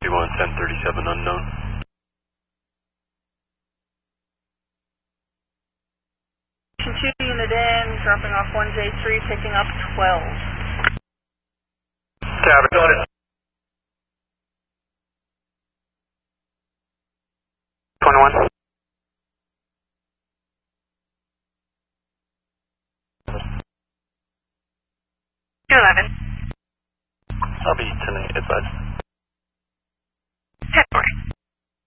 51 1037 unknown. Two unit in, dropping off 1J3, picking up 12. Tabby. Got it. 21. 211. I'll be 10 advised.